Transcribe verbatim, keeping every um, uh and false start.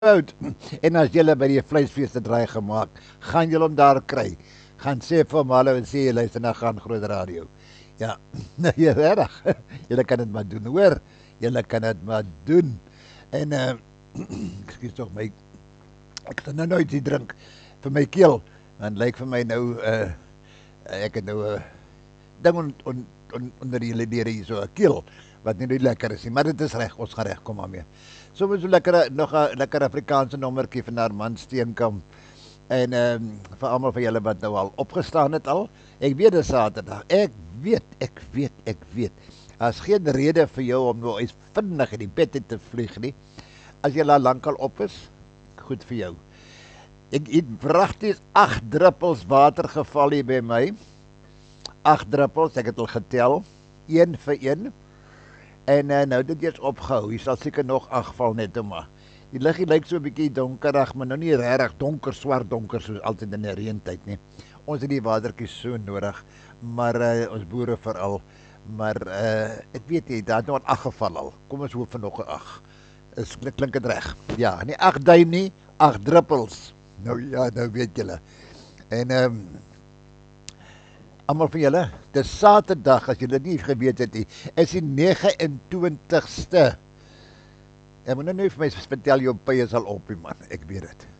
Oud. En as julle by die vleisfees te draai gemaak, gaan julle hom daar kry. Gaan sê vir hom hallo en sê jy luister na Gaan Groot Radio. Ja, nou jy reg. Julle kan dit maar doen, hoor. Julle kan dit maar doen. En uh ekskuus tog my ek gaan nou nooit iets drink vir my keel. Want lyk vir my nou uh ek het nou 'n uh, ding on, on, on, onder die ledere hier so 'n keel wat nie lekker is nie, maar dit is reg, ons gaan reg kom daarmee. So so lekker nog 'n lekker Afrikaanse nommertjie van Armand Steenkamp. En ehm um, vir almal van julle wat nou al opgestaan het al. Ek weet dis Saterdag. Ek weet, ek weet, ek weet. Daar's geen rede vir jou om nou eens vinnig in die bed te vlieg nie. As jy al lankal op is, goed vir jou. Ek het pragtig agt druppels water geval hier by my. agt druppels, ek het al getel, een vir een. En uh, nou dit eers opgehou. Hier sal seker nog agt val net om maar. Die liggie lyk so 'n bietjie donkerig, maar nou nie regtig donker, swart donker soos altyd in die reëntyd nie. Ons het die watertjies so nodig, maar uh, ons boere veral. Maar uh, ek weet jy, daar het nou 'n agt geval al. Kom ons hoop vir nog 'n agt. Is klink, klink dit reg? Ja, nie agt duim nie, agt druppels. Nou ja, nou weet julle. En ehm um, almal van julle, dis Saterdag as julle nie geweet het nie, is die nege en twintigste. Ek moet nou nie vir my vertel jou pye sal op nie man, ek weet dit.